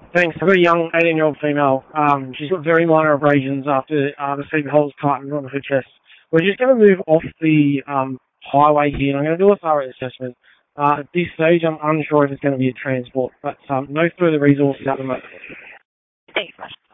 Thanks. I've got a young 18-year-old female. She's got very minor abrasions after receiving holes tightened on her chest. We're just going to move off the highway here, and I'm going to do a thorough assessment. At this stage, I'm unsure if it's going to be a transport, but no further resources at the moment. Thanks much.